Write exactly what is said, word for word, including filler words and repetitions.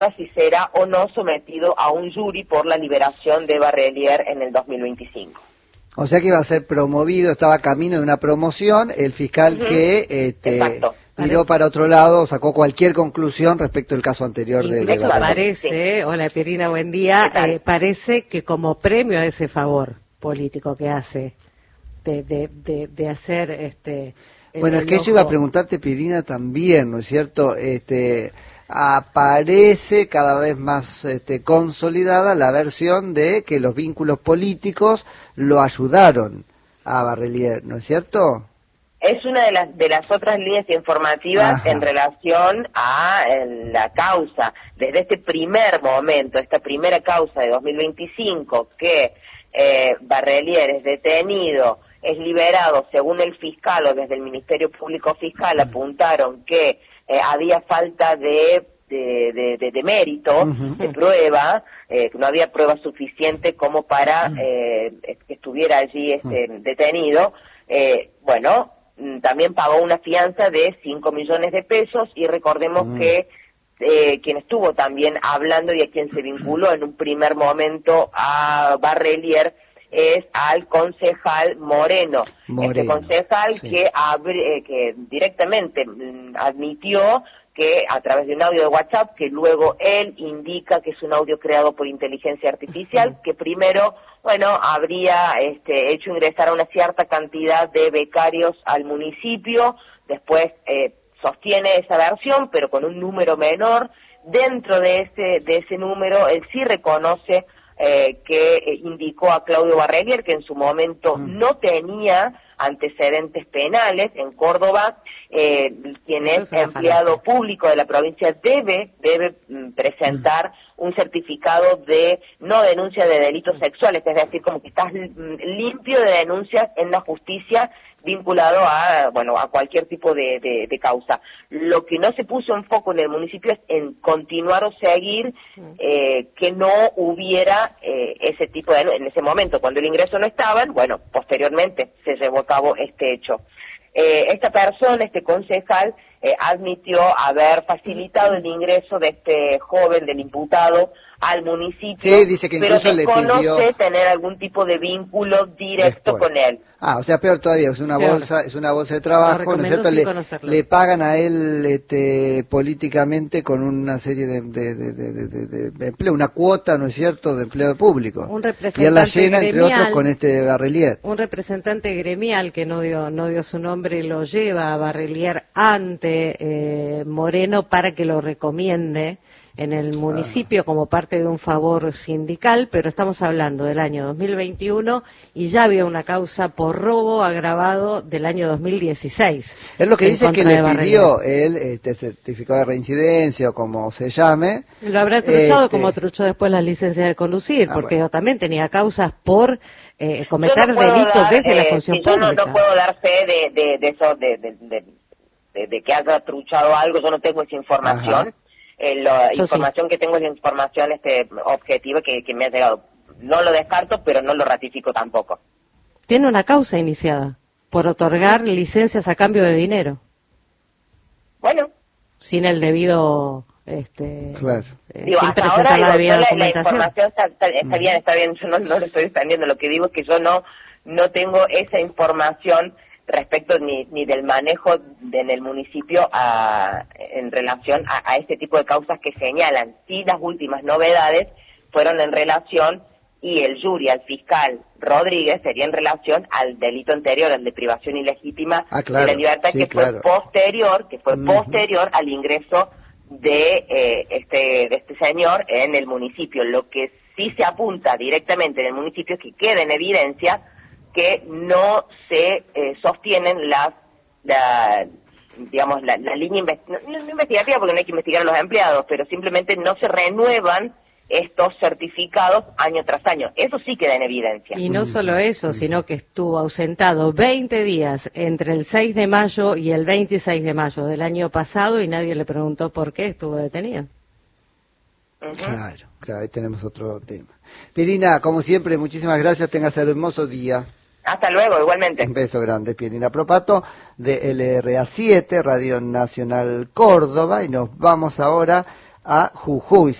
si será o no sometido a un jury por la liberación de Barrelier en el dos mil veinticinco. O sea que iba a ser promovido, estaba camino de una promoción, el fiscal uh-huh. que este, miró para otro lado, sacó cualquier conclusión respecto al caso anterior. Incluso de, de parece, sí. Hola Pirina, buen día, eh, parece que como premio a ese favor político que hace, de, de, de, de hacer este... Bueno, es que yo iba a preguntarte, Pirina, también, ¿no es cierto? Este... aparece cada vez más este, consolidada la versión de que los vínculos políticos lo ayudaron a Barrelier, ¿no es cierto? Es una de las de las otras líneas informativas Ajá. en relación a en la causa. Desde este primer momento, esta primera causa de dos mil veinticinco, que eh, Barrelier es detenido, es liberado, según el fiscal o desde el Ministerio Público Fiscal, uh-huh. apuntaron que Eh, había falta de de, de, de, de mérito, uh-huh. de prueba, eh, que no había prueba suficiente como para uh-huh. eh, que estuviera allí este uh-huh. detenido. Eh, bueno, también pagó una fianza de cinco millones de pesos y recordemos uh-huh. que eh, quien estuvo también hablando y a quien se vinculó en un primer momento a Barrelier es al concejal Moreno, Moreno este concejal sí. que, abre, eh, que directamente mm, admitió que a través de un audio de WhatsApp, que luego él indica que es un audio creado por inteligencia artificial, uh-huh. que primero, bueno, habría este, hecho ingresar a una cierta cantidad de becarios al municipio, después eh, sostiene esa versión, pero con un número menor. Dentro de ese, de ese número, él sí reconoce Eh, que eh, indicó a Claudio Barrelier que en su momento mm. no tenía antecedentes penales en Córdoba, eh, quien Eso es, es empleado falacia. público de la provincia debe debe mm, presentar mm. un certificado de no denuncia de delitos sexuales, es decir, como que estás mm, limpio de denuncias en la justicia vinculado a, bueno, a cualquier tipo de, de, de causa. Lo que no se puso en foco en el municipio es en continuar o seguir eh, que no hubiera eh, ese tipo de, en ese momento, cuando el ingreso no estaban, bueno, posteriormente se llevó a cabo este hecho. Eh, esta persona, este concejal, eh, admitió haber facilitado el ingreso de este joven, del imputado, al municipio, sí, dice que pero incluso desconoce le pidió tener algún tipo de vínculo directo Después. con él. Ah, o sea, peor todavía, es una peor. bolsa, es una bolsa de trabajo, ¿no es cierto? Le, le pagan a él este, políticamente con una serie de, de, de, de, de, de, de empleo, una cuota, ¿no es cierto?, de empleo público. Un representante y él la llena, gremial, entre otros, con este Barrelier. Un representante gremial que no dio no dio su nombre, lo lleva a Barrelier ante eh, Moreno para que lo recomiende en el municipio como parte de un favor sindical, pero estamos hablando del año dos mil veintiuno y ya había una causa por robo agravado del año dos mil dieciséis. Es lo que dice que le pidió él, este certificado de reincidencia o como se llame. Lo habrá truchado este... como truchó después la licencia de conducir, ah, porque bueno. también tenía causas por eh, cometer no delitos dar, desde eh, la función sí, pública. Yo no, no puedo dar fe de, de, de eso, de, de, de, de, de que haya truchado algo, yo no tengo esa información. Ajá. Eh, la Yo información sí. que tengo es la información este, objetiva que, que me ha llegado. No lo descarto, pero no lo ratifico tampoco. Tiene una causa iniciada por otorgar licencias a cambio de dinero. Bueno. Sin el debido... Este, claro. eh, digo, sin hasta presentar ahora, la digo, debida la, documentación. la información está, está, está bien, está bien, yo no, no lo estoy defendiendo. Lo que digo es que yo no, no tengo esa información respecto ni, ni del manejo de, en el municipio a, en relación a, a este tipo de causas que señalan. Sí, las últimas novedades fueron en relación, y el jury, al fiscal Rodríguez, sería en relación al delito anterior, al de privación ilegítima ah, claro, de la libertad, sí, que claro. fue posterior, que fue uh-huh. posterior al ingreso de eh, este de este señor en el municipio. Lo que sí se apunta directamente en el municipio es que queda en evidencia que no se eh, sostienen las, la, digamos, la, la línea investi- no, no investigativa, porque no hay que investigar a los empleados, pero simplemente no se renuevan estos certificados año tras año. Eso sí queda en evidencia. Y no solo eso, sino que estuvo ausentado veinte días entre el seis de mayo y el veintiséis de mayo del año pasado y nadie le preguntó por qué estuvo detenido. Uh-huh. Claro, claro, ahí tenemos otro tema. Pirina, como siempre, muchísimas gracias, tengas un hermoso día. Hasta luego, igualmente. Un beso grande, Pirina Propato, de L R A siete, Radio Nacional Córdoba, y nos vamos ahora a Jujuy.